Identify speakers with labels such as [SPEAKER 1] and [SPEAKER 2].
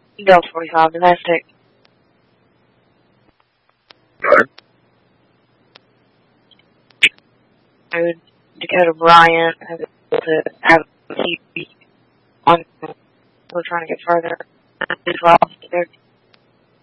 [SPEAKER 1] You go 45 domestic.
[SPEAKER 2] Right.
[SPEAKER 1] Dakota Bryant has to have a TV on. We're trying to get further. As well, they're